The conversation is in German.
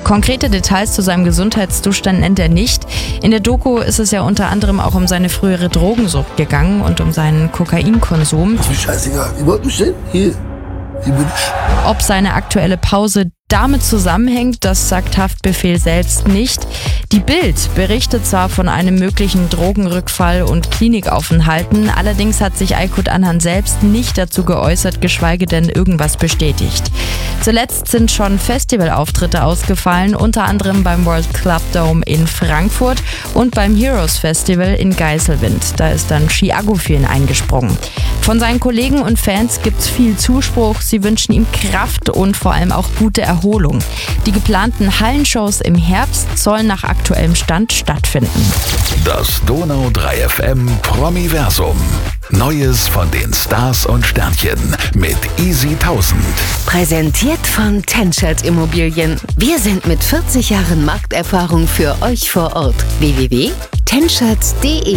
Konkrete Details zu seinem Gesundheitszustand nennt er nicht. In der Doku ist es ja unter anderem auch um seine frühere Drogensucht gegangen und um seinen Kokainkonsum. Ist mir scheißegal. Wie wollt mich denn? Hier bin ich. Ob seine aktuelle Pause damit zusammenhängt, das sagt Haftbefehl selbst nicht. Die Bild berichtet zwar von einem möglichen Drogenrückfall und Klinikaufenthalten, allerdings hat sich Aykut Anhan selbst nicht dazu geäußert, geschweige denn irgendwas bestätigt. Zuletzt sind schon Festivalauftritte ausgefallen, unter anderem beim World Club Dome in Frankfurt und beim Heroes Festival in Geiselwind. Da ist dann Chiago für ihn eingesprungen. Von seinen Kollegen und Fans gibt's viel Zuspruch. Sie wünschen ihm Kraft und vor allem auch gute Erholung. Die geplanten Hallenshows im Herbst sollen nach aktuellem Stand stattfinden. Das Donau 3 FM Promiversum. Neues von den Stars und Sternchen mit Easy 1000. Präsentiert von Tenschert Immobilien. Wir sind mit 40 Jahren Markterfahrung für euch vor Ort. www.tenschert.de